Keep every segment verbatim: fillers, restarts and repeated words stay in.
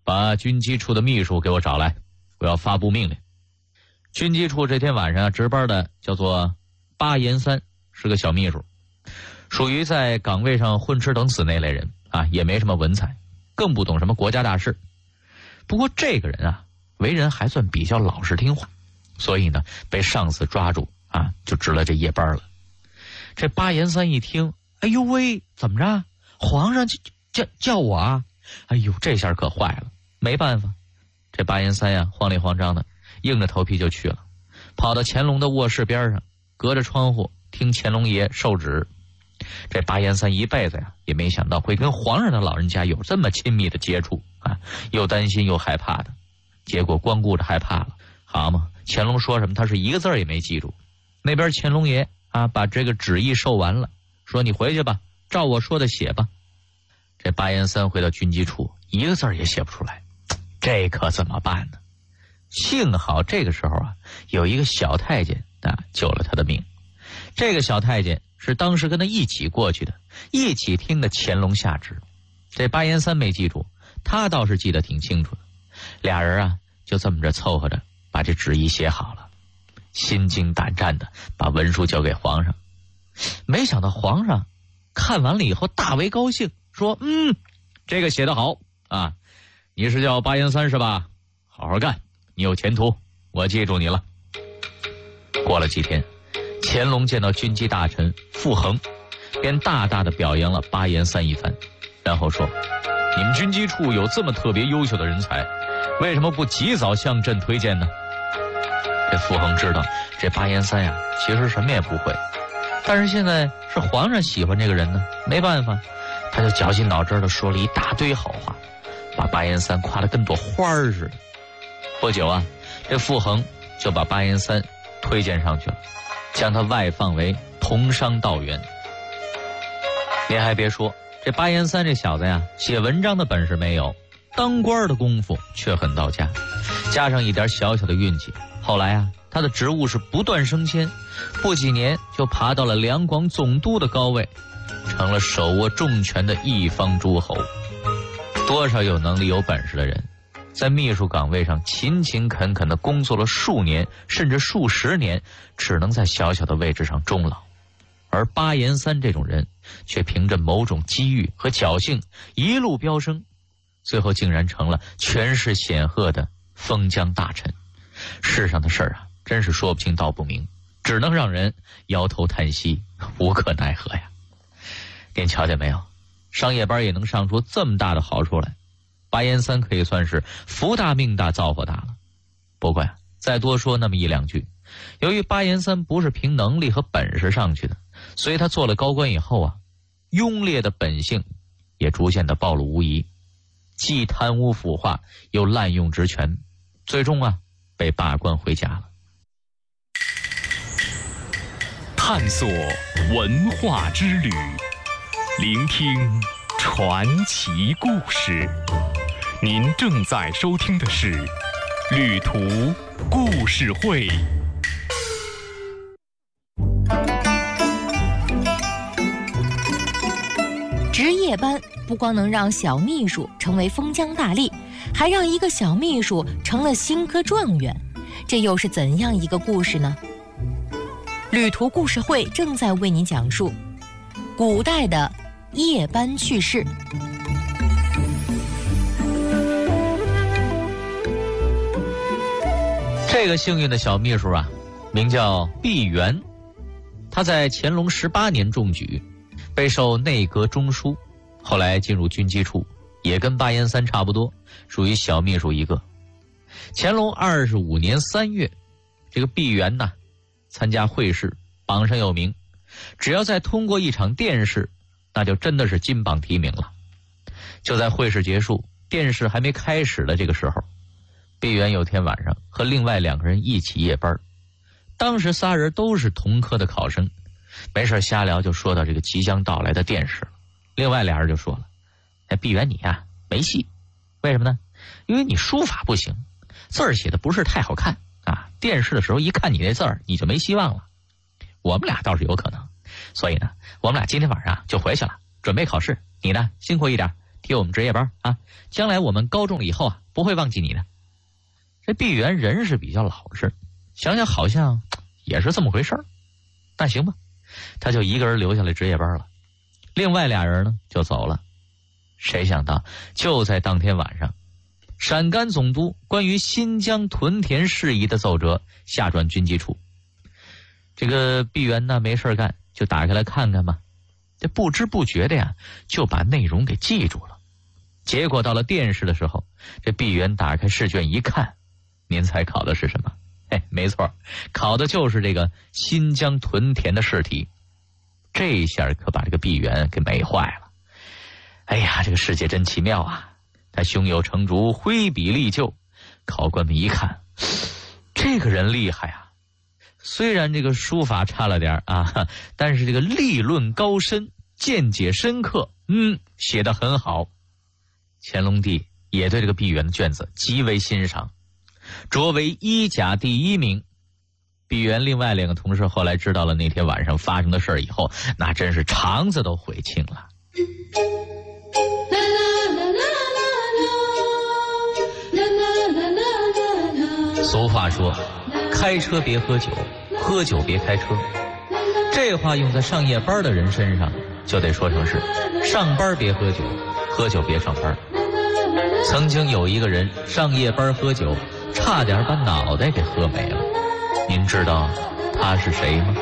把军机处的秘书给我找来，我要发布命令。军机处这天晚上值班的叫做巴彦三，是个小秘书，属于在岗位上混吃等死那类人啊，也没什么文采，更不懂什么国家大事。不过这个人啊，为人还算比较老实听话，所以呢，被上司抓住啊，就值了这夜班了。这巴彦三一听，哎呦喂，怎么着？皇上叫叫叫我啊！哎呦，这下可坏了，没办法，这巴彦三呀，慌里慌张的，硬着头皮就去了，跑到乾隆的卧室边上，隔着窗户听乾隆爷受旨。这巴彦三一辈子呀，也没想到会跟皇上的老人家有这么亲密的接触啊，又担心又害怕的。结果光顾着害怕了，好嘛，乾隆说什么他是一个字也没记住。那边乾隆爷啊，把这个旨意授完了，说你回去吧，照我说的写吧。这巴彦三回到军机处，一个字也写不出来，这可怎么办呢？幸好这个时候啊，有一个小太监啊救了他的命。这个小太监是当时跟他一起过去的，一起听的乾隆下旨。这巴彦三没记住，他倒是记得挺清楚的。俩人啊就这么着凑合着把这旨意写好了，心惊胆战的把文书交给皇上。没想到皇上看完了以后大为高兴，说嗯，这个写得好啊，你是叫巴彦三是吧？好好干，你有前途，我记住你了。过了几天，乾隆见到军机大臣傅恒，便大大的表扬了巴彦三一番，然后说，你们军机处有这么特别优秀的人才，为什么不及早向朕推荐呢？这傅恒知道这巴彦三呀其实什么也不会，但是现在是皇上喜欢这个人呢，没办法，他就绞尽脑汁的说了一大堆好话，把巴彦三夸得跟朵花儿似的。不久啊，这傅恒就把巴彦三推荐上去了，将他外放为同商道员。您还别说，这巴彦三这小子呀，写文章的本事没有，当官的功夫却很到家，加上一点小小的运气，后来啊，他的职务是不断升迁，不几年就爬到了两广总督的高位，成了手握重权的一方诸侯。多少有能力有本事的人，在秘书岗位上勤勤恳恳地工作了数年甚至数十年，只能在小小的位置上终老。而巴彦三这种人却凭着某种机遇和侥幸一路飙升，最后竟然成了权势显赫的封疆大臣。世上的事儿啊，真是说不清道不明，只能让人摇头叹息，无可奈何呀。您瞧见没有，上夜班也能上出这么大的好处来，巴彦三可以算是福大命大造化大了。不过呀，再多说那么一两句，由于巴彦三不是凭能力和本事上去的，所以他做了高官以后啊，庸劣的本性也逐渐的暴露无遗，既贪污腐化又滥用职权，最终啊被罢官回家了。 探索文化之旅，聆听传奇故事。您正在收听的是旅途故事会。 值夜班不光能让小秘书成为封疆大吏，还让一个小秘书成了新科状元，这又是怎样一个故事呢？旅途故事会正在为您讲述古代的夜班趣事。 这个幸运的小秘书啊，名叫毕沅，他在乾隆十八年中举，被授内阁中书，后来进入军机处，也跟巴彦三差不多，属于小秘书一个。乾隆二十五年三月，这个毕沅呐，参加会试，榜上有名，只要再通过一场殿试，那就真的是金榜题名了。就在会试结束，殿试还没开始的这个时候，毕沅有天晚上和另外两个人一起夜班，当时仨人都是同科的考生，没事瞎聊，就说到这个即将到来的殿试了。另外俩人就说了，哎，毕沅你呀没戏，为什么呢？因为你书法不行，字儿写的不是太好看啊，殿试的时候一看你那字儿，你就没希望了。我们俩倒是有可能，所以呢，我们俩今天晚上就回去了，准备考试。你呢，辛苦一点， 替我们值夜班啊，将来我们高中以后啊不会忘记你的。这毕员人是比较老实，想想好像也是这么回事儿，那行吧，他就一个人留下来值夜班了，另外俩人呢就走了。谁想到就在当天晚上，陕甘总督关于新疆屯田事宜的奏折下转军机处，这个毕员呢没事干，就打开来看看嘛。这不知不觉的呀，就把内容给记住了。结果到了殿试的时候，这毕员打开试卷一看，您猜考的是什么？哎，没错，考的就是这个新疆屯田的试题。这下可把这个毕员给美坏了。哎呀，这个世界真奇妙啊！他胸有成竹，挥笔立就。考官们一看，这个人厉害啊！虽然这个书法差了点啊，但是这个立论高深，见解深刻，嗯，写得很好。乾隆帝也对这个毕员的卷子极为欣赏，擢为一甲第一名。毕员另外两个同事后来知道了那天晚上发生的事以后，那真是肠子都悔青了。俗话说，开车别喝酒，喝酒别开车。这话用在上夜班的人身上，就得说成是上班别喝酒，喝酒别上班。曾经有一个人上夜班喝酒，差点把脑袋给喝没了。您知道他是谁吗？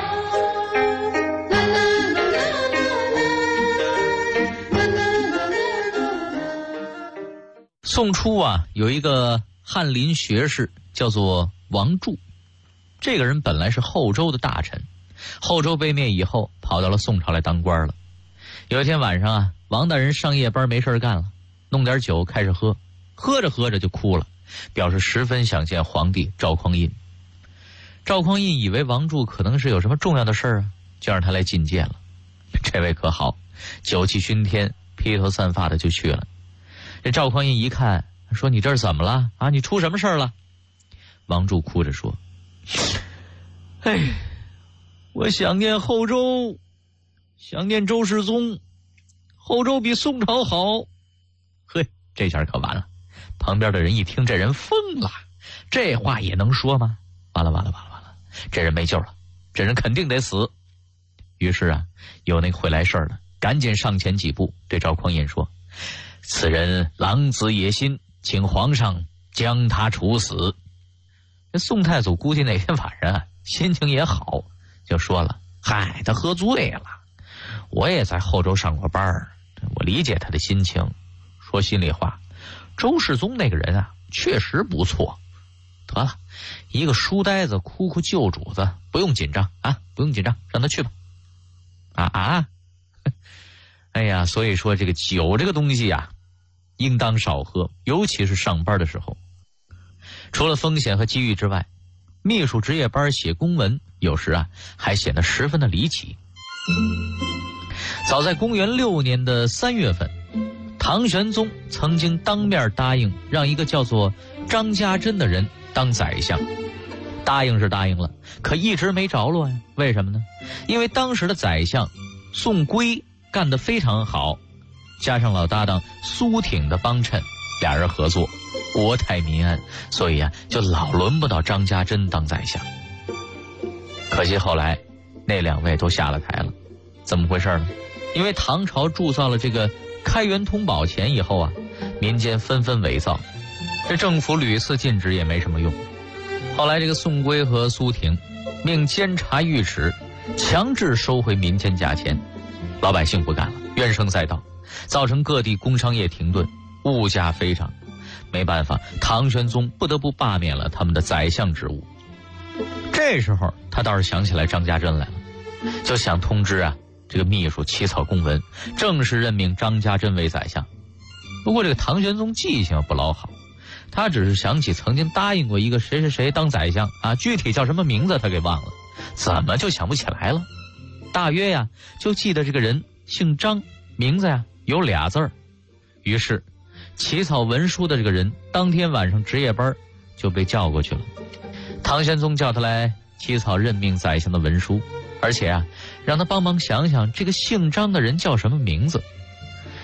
宋初啊，有一个翰林学士叫做王柱，这个人本来是后周的大臣，后周被灭以后跑到了宋朝来当官了。有一天晚上啊，王大人上夜班没事干了，弄点酒开始喝，喝着喝着就哭了，表示十分想见皇帝赵匡胤。赵匡胤以为王柱可能是有什么重要的事儿啊，就让他来觐见了。这位可好，酒气熏天，披头散发的就去了。这赵匡胤一看，说：“你这是怎么了啊？你出什么事儿了？”王柱哭着说：“哎，我想念后周，想念周世宗，后周比宋朝好。”嘿，这下可完了。旁边的人一听，这人疯了，这话也能说吗？完了完了完了完了，这人没救了，这人肯定得死。于是啊，有那个会来事儿的赶紧上前几步，对赵匡胤说：“此人狼子野心，请皇上将他处死。”这宋太祖估计那天晚上啊，心情也好，就说了：“嗨，他喝醉了，我也在后周上过班，我理解他的心情。说心里话，周世宗那个人啊，确实不错。得了，一个书呆子哭哭救主子，不用紧张啊，不用紧张，让他去吧。”啊啊！哎呀，所以说这个酒这个东西啊，应当少喝，尤其是上班的时候。除了风险和机遇之外，秘书值夜班写公文，有时啊还显得十分的离奇。早在公元六年的三月份，唐玄宗曾经当面答应让一个叫做张家珍的人当宰相。答应是答应了，可一直没着落呀。为什么呢？因为当时的宰相宋圭干得非常好，加上老搭档苏挺的帮衬，俩人合作，国泰民安，所以啊，就老轮不到张家珍当宰相。可惜后来那两位都下了台了，怎么回事呢？因为唐朝铸造了这个开元通宝钱以后啊，民间纷纷伪造，这政府屡次禁止也没什么用。后来这个宋圭和苏挺命监察御史强制收回民间价钱，老百姓不干了，怨声载道，造成各地工商业停顿，物价飞涨。没办法，唐玄宗不得不罢免了他们的宰相职务。这时候他倒是想起来张家珍来了，就想通知啊这个秘书起草公文，正式任命张家珍为宰相。不过这个唐玄宗记性不老好，他只是想起曾经答应过一个谁谁谁当宰相啊，具体叫什么名字他给忘了，怎么就想不起来了？大约呀就记得这个人姓张，名字呀有俩字儿。于是起草文书的这个人当天晚上值夜班就被叫过去了。唐玄宗叫他来起草任命宰相的文书，而且啊让他帮忙想想这个姓张的人叫什么名字。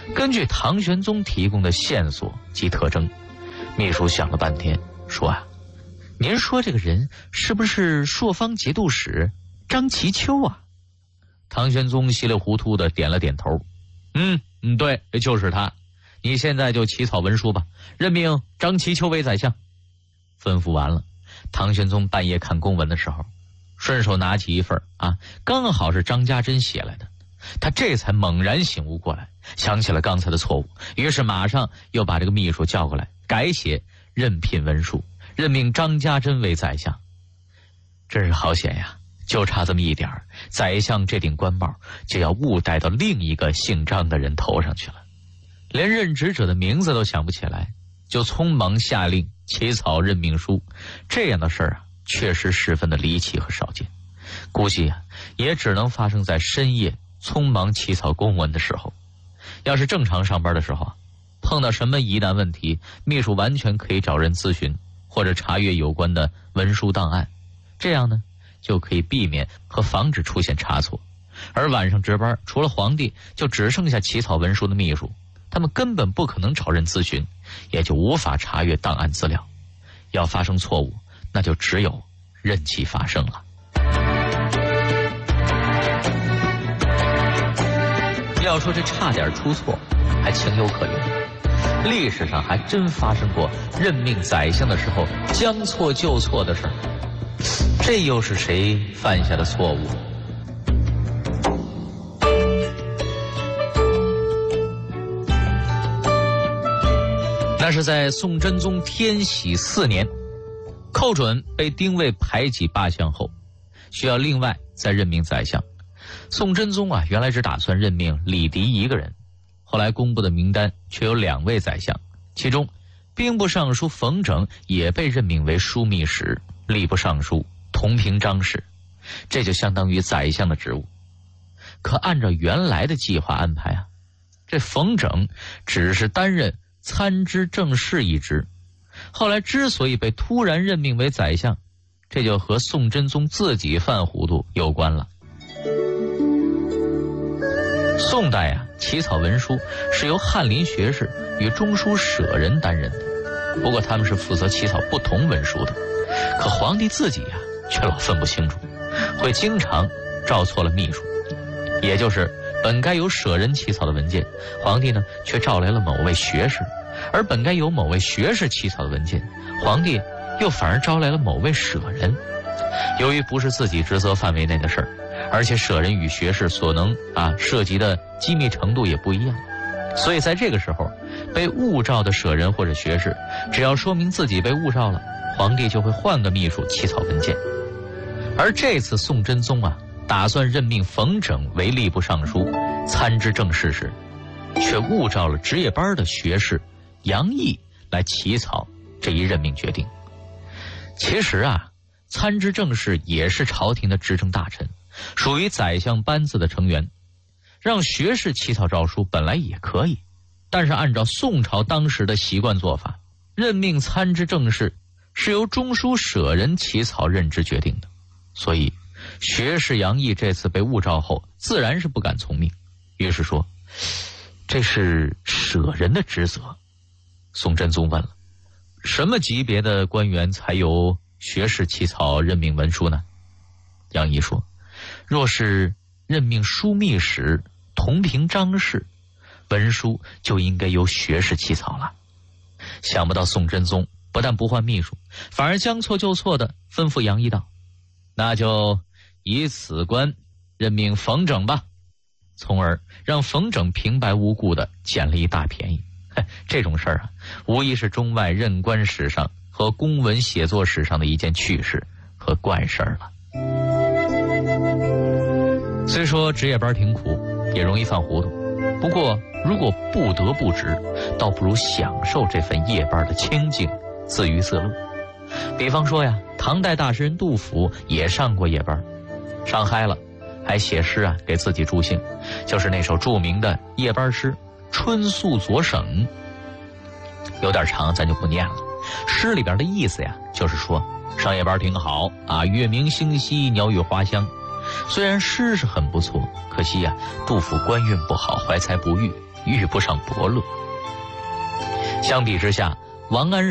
根据唐玄宗提供的线索及特征，秘书想了半天，说啊，您说这个人是不是朔方节度使张其丘啊？唐玄宗稀里糊涂的点了点头，嗯嗯，对，就是他。你现在就起草文书吧，任命张其丘为宰相。吩咐完了，唐玄宗半夜看公文的时候，顺手拿起一份啊，刚好是张家珍写来的。他这才猛然醒悟过来，想起了刚才的错误，于是马上又把这个秘书叫过来，改写任聘文书，任命张家珍为宰相。真是好险呀，就差这么一点儿，宰相这顶官帽就要误戴到另一个姓张的人头上去了。连任职者的名字都想不起来，就匆忙下令起草任命书，这样的事儿啊，确实十分的离奇和少见。估计啊，也只能发生在深夜匆忙起草公文的时候。要是正常上班的时候啊，碰到什么疑难问题，秘书完全可以找人咨询或者查阅有关的文书档案，这样呢，就可以避免和防止出现差错。而晚上值班，除了皇帝，就只剩下起草文书的秘书，他们根本不可能找人咨询，也就无法查阅档案资料。要发生错误，那就只有任其发生了。要说这差点出错，还情有可原。历史上还真发生过任命宰相的时候将错就错的事儿。这又是谁犯下的错误？那是在宋真宗天禧四年，寇准被丁谓排挤罢相后，需要另外再任命宰相。宋真宗啊，原来只打算任命李迪一个人，后来公布的名单却有两位宰相，其中兵部尚书冯整也被任命为枢密使，吏部尚书同平章事，这就相当于宰相的职务。可按照原来的计划安排啊，这冯整只是担任参知政事一职，后来之所以被突然任命为宰相，这就和宋真宗自己犯糊涂有关了。宋代啊，起草文书是由翰林学士与中书舍人担任的，不过他们是负责起草不同文书的。可皇帝自己啊，却老分不清楚，会经常照错了秘书，也就是本该由舍人起草的文件，皇帝呢却召来了某位学士，而本该由某位学士起草的文件，皇帝又反而招来了某位舍人。由于不是自己职责范围内的事儿，而且舍人与学士所能啊涉及的机密程度也不一样，所以在这个时候，被误召的舍人或者学士，只要说明自己被误召了，皇帝就会换个秘书起草文件。而这次宋真宗啊，打算任命冯整为吏部尚书、参知政事时，却误召了值夜班的学士杨毅来起草这一任命决定。其实啊，参知政事也是朝廷的执政大臣，属于宰相班子的成员，让学士起草诏书本来也可以，但是按照宋朝当时的习惯做法，任命参知政事是由中书舍人起草任职决定的，所以学士杨毅这次被误召后，自然是不敢从命，于是说这是舍人的职责。宋真宗问了，什么级别的官员才由学士起草任命文书呢？杨毅说，若是任命枢密使、同平章事，文书就应该由学士起草了。想不到宋真宗不但不换秘书，反而将错就错的吩咐杨毅道，那就以此官任命冯整吧，从而让冯整平白无故的捡了一大便宜。这种事儿啊，无疑是中外任官史上和公文写作史上的一件趣事和怪事儿了。虽说值夜班挺苦，也容易犯糊涂，不过如果不得不值，倒不如享受这份夜班的清静，自娱自乐。比方说呀，唐代大诗人杜甫也上过夜班，上嗨了，还写诗啊给自己助兴，就是那首著名的夜班诗《春宿左省》，有点长，咱就不念了。诗里边的意思呀，就是说上夜班挺好啊，月明星稀，鸟语花香。虽然诗是很不错，可惜呀，杜甫官运不好，怀才不遇， 遇不上伯乐。相比之下，王安